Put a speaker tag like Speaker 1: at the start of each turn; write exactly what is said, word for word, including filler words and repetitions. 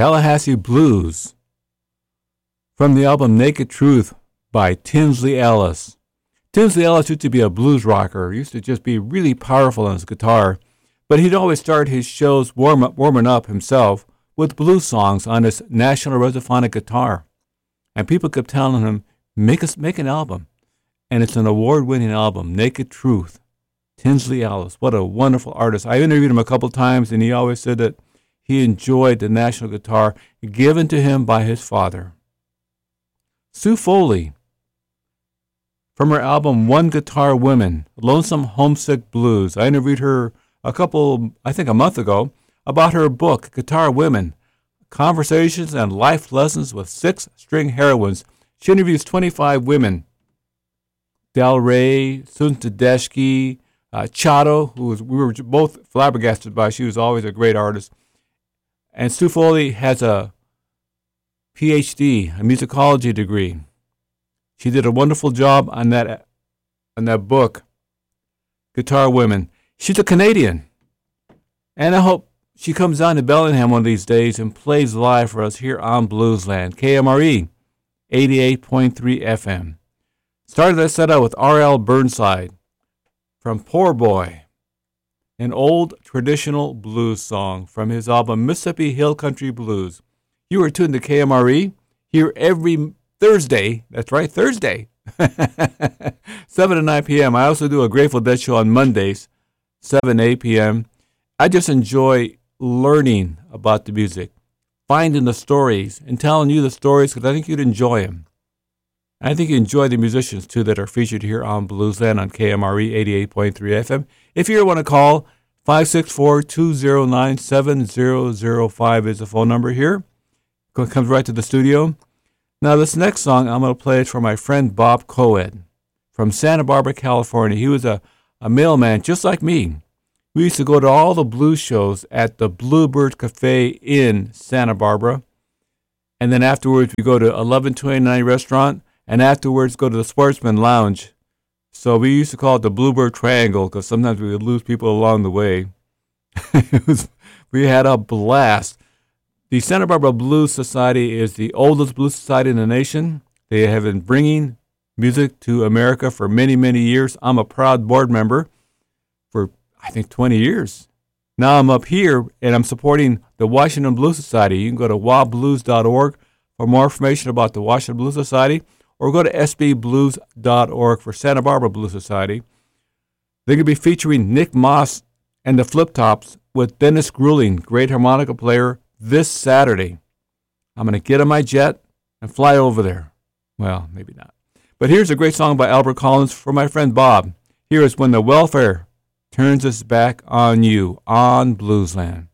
Speaker 1: Tallahassee Blues from the album Naked Truth by Tinsley Ellis. Tinsley Ellis used to be a blues rocker. He used to just be really powerful on his guitar, but he'd always start his shows warm up, warming up himself with blues songs on his National Resophonic guitar. And people kept telling him, make us make an album. And it's an award-winning album, Naked Truth. Tinsley Ellis, what a wonderful artist. I interviewed him a couple times, and he always said that he enjoyed the national guitar given to him by his father. Sue Foley, from her album One Guitar Women, Lonesome Homesick Blues. I interviewed her a couple, I think a month ago, about her book, Guitar Women, Conversations and Life Lessons with Six String Heroines. She interviews twenty-five women. Del Rey, Susan Tedeschi, uh, Chato, who was, we were both flabbergasted by. She was always a great artist. And Sue Foley has a P H D, a musicology degree. She did a wonderful job on that on that book, Guitar Women. She's a Canadian. And I hope she comes down to Bellingham one of these days and plays live for us here on Bluesland. K M R E, eighty-eight point three F M. Started that set out with R L Burnside from Poor Boy, an old traditional blues song from his album Mississippi Hill Country Blues. You are tuned to K M R E here every Thursday. That's right, Thursday. seven to nine p.m. I also do a Grateful Dead show on Mondays, seven to eight p.m. I just enjoy learning about the music, finding the stories, and telling you the stories because I think you'd enjoy them. I think you enjoy the musicians, too, that are featured here on Bluesland on K M R E eighty-eight point three F M. If you want to call, five six four, two zero nine, seven zero zero five is the phone number here. It comes right to the studio. Now, this next song, I'm going to play it for my friend Bob Coed from Santa Barbara, California. He was a, a mailman just like me. We used to go to all the blues shows at the Bluebird Cafe in Santa Barbara. And then afterwards, we go to eleven twenty-nine Restaurant, and afterwards go to the Sportsman Lounge. So we used to call it the Bluebird Triangle because sometimes we would lose people along the way. it was, we had a blast. The Santa Barbara Blues Society is the oldest blues society in the nation. They have been bringing music to America for many, many years. I'm a proud board member for, I think, twenty years. Now I'm up here, and I'm supporting the Washington Blues Society. You can go to w a blues dot org for more information about the Washington Blues Society, or go to s b blues dot org for Santa Barbara Blues Society. They're going to be featuring Nick Moss and the Flip Tops with Dennis Grueling, great harmonica player, this Saturday. I'm going to get on my jet and fly over there. Well, maybe not. But here's a great song by Albert Collins for my friend Bob. Here is When the Welfare Turns Its Back on You on Bluesland.